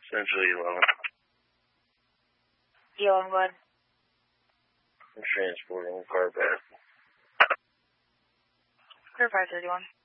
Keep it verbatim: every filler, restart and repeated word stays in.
Central eleven. eleven, go ahead. I'm transporting a car back. Clear five thirty-one.